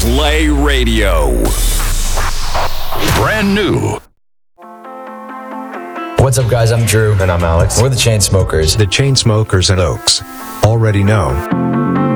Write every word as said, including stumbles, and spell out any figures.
Play Radio. Brand new. What's up, guys? I'm Drew. And I'm Alex. We're the Chainsmokers. The Chainsmokers and Oaks. Already known.